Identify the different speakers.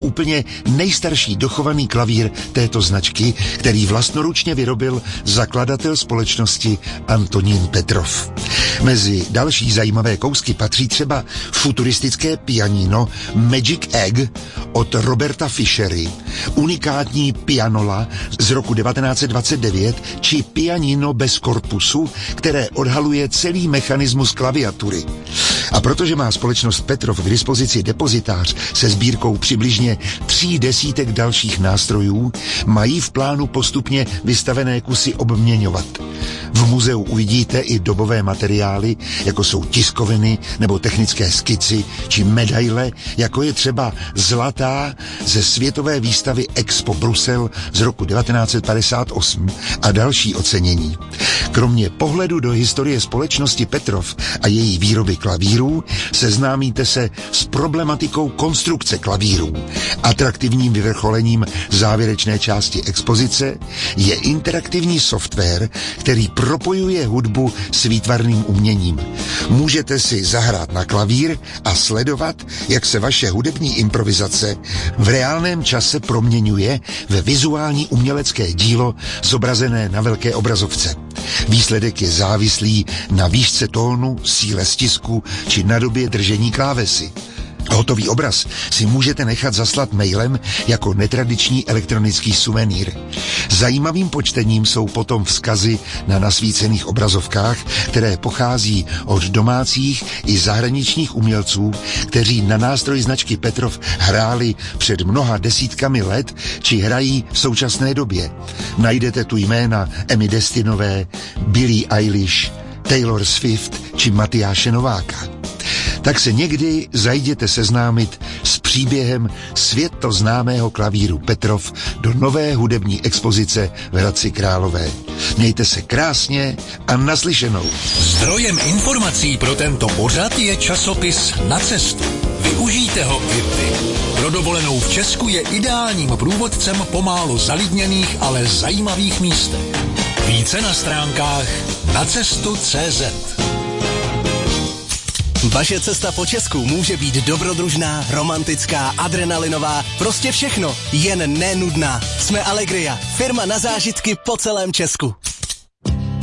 Speaker 1: úplně nejstarší dochovaný klavír této značky, který vlastnoručně vyrobil zakladatel společnosti Antonín Petrov. Mezi další zajímavé kousky patří třeba futuristické pianino Magic Egg od Roberta Fischery, unikátní pianola z roku 1929 či pianino bez korpusu, které odhaluje celý mechanismus klaviatury. A protože má společnost Petrov k dispozici depozitář se sbírkou přibližně 30 dalších nástrojů, mají v plánu postupně vystavené kusy obměňovat. V muzeu uvidíte i dobové materiály, jako jsou tiskoviny nebo technické skici či medaile, jako je třeba zlatá ze světové výstavy Expo Brusel z roku 1958 a další ocenění. Kromě pohledu do historie společnosti Petrov a její výroby klavírů seznámíte se s problematikou konstrukce klavírů. Atraktivním vyvrcholením závěrečné části expozice je interaktivní software, který propojuje hudbu s výtvarným uměním. Můžete si zahrát na klavír a sledovat, jak se vaše hudební improvizace v reálném čase proměňuje ve vizuální umělecké dílo zobrazené na velké obrazovce. Výsledek je závislý na výšce tónu, síle stisku či na době držení klávesy. Hotový obraz si můžete nechat zaslat mailem jako netradiční elektronický suvenýr. Zajímavým počtením jsou potom vzkazy na nasvícených obrazovkách, které pochází od domácích i zahraničních umělců, kteří na nástroj značky Petrov hráli před mnoha desítkami let či hrají v současné době. Najdete tu jména Emmy Destinové, Billie Eilish, Taylor Swift či Matyáše Nováka. Tak se někdy zajděte seznámit s příběhem světoznámého klavíru Petrov do nové hudební expozice v Hradci Králové. Mějte se krásně a naslyšenou.
Speaker 2: Zdrojem informací pro tento pořad je časopis Na cestu. Využijte ho i vy. Pro dovolenou v Česku je ideálním průvodcem po málo zalidněných, ale zajímavých místech. Více na stránkách nacestu.cz.
Speaker 3: Vaše cesta po Česku může být dobrodružná, romantická, adrenalinová, prostě všechno, jen nenudná. Jsme Allegria, firma na zážitky po celém Česku.